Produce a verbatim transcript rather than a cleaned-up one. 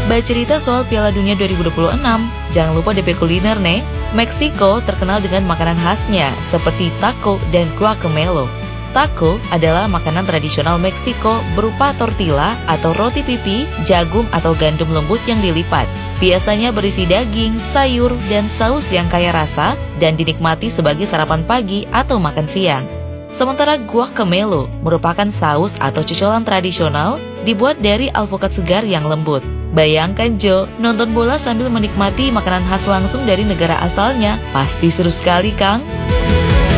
Bercerita soal Piala Dunia dua ribu dua puluh enam, jangan lupa D P Kuliner nih. Meksiko terkenal dengan makanan khasnya seperti taco dan guacamole. Taco adalah makanan tradisional Meksiko berupa tortilla atau roti pipi, jagung atau gandum lembut yang dilipat. Biasanya berisi daging, sayur, dan saus yang kaya rasa dan dinikmati sebagai sarapan pagi atau makan siang. Sementara guacamole merupakan saus atau cocolan tradisional dibuat dari alpukat segar yang lembut. Bayangkan Jo, nonton bola sambil menikmati makanan khas langsung dari negara asalnya. Pasti seru sekali, Kang.